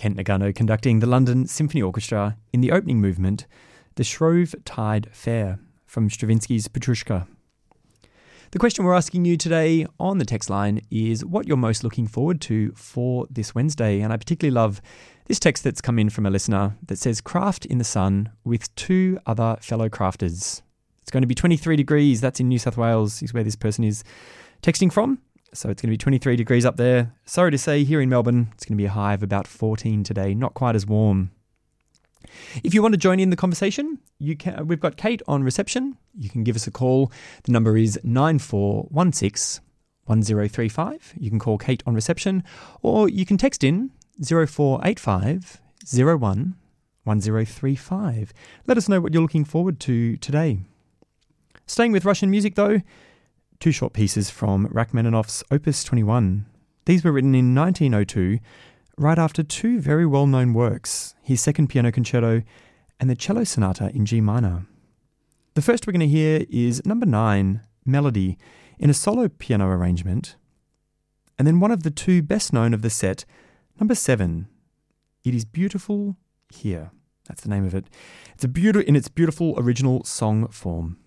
Kent Nagano conducting the London Symphony Orchestra in the opening movement, the Shrovetide Fair from Stravinsky's Petrushka. The question we're asking you today on the text line is what you're most looking forward to for this Wednesday. And I particularly love this text that's come in from a listener that says, craft in the sun with two other fellow crafters. It's going to be 23 degrees. That's in New South Wales, is where this person is texting from. So it's going to be 23 degrees up there. Sorry to say, here in Melbourne, it's going to be a high of about 14 today. Not quite as warm. If you want to join in the conversation, we've got Kate on reception. You can give us a call. The number is 9416 1035. You can call Kate on reception, or you can text in 0485 01 1035. Let us know what you're looking forward to today. Staying with Russian music though, two short pieces from Rachmaninoff's Opus 21. These were written in 1902, right after two very well-known works, his second piano concerto and the cello sonata in G minor. The first we're going to hear is number 9, Melody, in a solo piano arrangement, and then one of the two best known of the set, number 7, It Is Beautiful Here. That's the name of it. It's in its beautiful original song form.